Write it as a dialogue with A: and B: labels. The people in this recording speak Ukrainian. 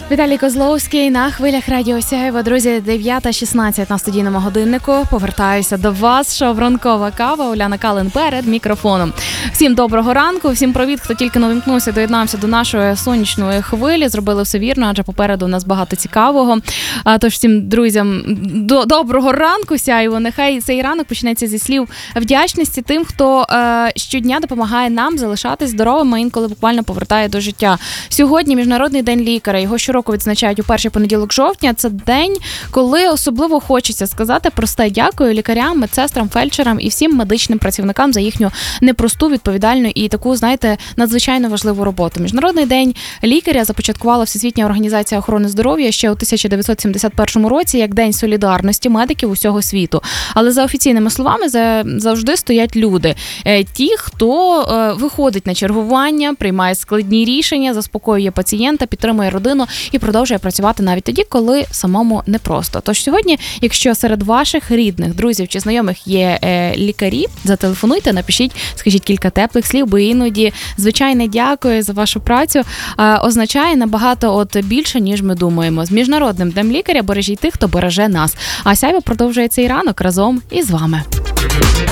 A: Віталій Козловський на хвилях Радіо Сяєво. Друзі, 9:16 на студійному годиннику. Повертаюся до вас. Шоу «Ранкова кава». Уляна Калин перед мікрофоном. Всім доброго ранку, всім привіт, хто тільки не вимкнувся, доєднався до нашої сонячної хвилі. Зробили все вірно, адже попереду у нас багато цікавого. Тож всім друзям доброго ранку, Сяєво. Нехай цей ранок почнеться зі слів вдячності тим, хто щодня допомагає нам залишатись здоровими, інколи буквально повертає до життя. Сьогодні Міжнародний день лікаря. Його щороку відзначають у перший понеділок жовтня. Це день, коли особливо хочеться сказати просте дякую лікарям, медсестрам, фельдшерам і всім медичним працівникам за їхню непросту, відповідальну і таку, знаєте, надзвичайно важливу роботу. Міжнародний день лікаря започаткувала Всесвітня організація охорони здоров'я ще у 1971 році як День солідарності медиків усього світу. Але за офіційними словами завжди стоять люди. Ті, хто виходить на чергування, приймає складні рішення, заспокоює пацієнта, підтримує родину і продовжує працювати навіть тоді, коли самому непросто. Тож сьогодні, якщо серед ваших рідних, друзів чи знайомих є лікарі, зателефонуйте, напишіть, скажіть кілька теплих слів, бо іноді звичайне дякую за вашу працю означає набагато більше, ніж ми думаємо. З Міжнародним днем лікаря бережіть тих, хто береже нас. А Сяйво продовжує цей ранок разом із вами.